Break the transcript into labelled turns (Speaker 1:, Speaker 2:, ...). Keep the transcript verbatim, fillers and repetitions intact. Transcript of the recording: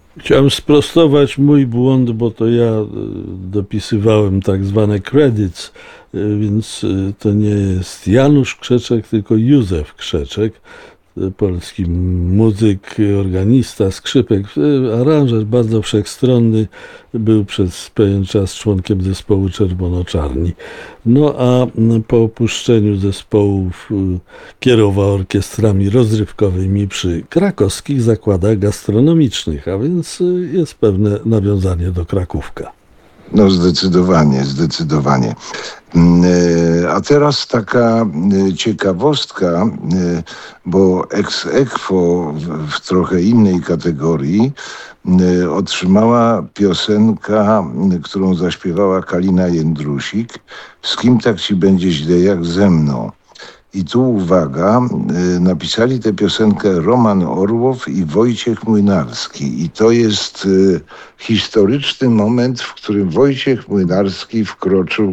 Speaker 1: Chciałem sprostować mój błąd, bo to ja e, dopisywałem tak zwane credits, e, więc e, to nie jest Janusz Krzeczek, tylko Józef Krzeczek, e, polski muzyk, organista, skrzypek, e, aranżer bardzo wszechstronny, był przez pewien czas członkiem zespołu Czerwono-Czarni. No a m, po opuszczeniu zespołów e, kierował orkiestrami rozrywkowymi przy krakowskich zakładach gastronomicznych, a więc y, jest pewne nawiązanie do Krakówka.
Speaker 2: No zdecydowanie, zdecydowanie. Mm, e, A teraz taka e, ciekawostka, e, bo ex aequo w, w trochę innej kategorii e, otrzymała piosenka, m, którą zaśpiewała Kalina Jędrusik. Z kim tak ci będzie źle jak ze mną? I tu uwaga, y, napisali tę piosenkę Roman Orłow i Wojciech Młynarski. I to jest y, historyczny moment, w którym Wojciech Młynarski wkroczył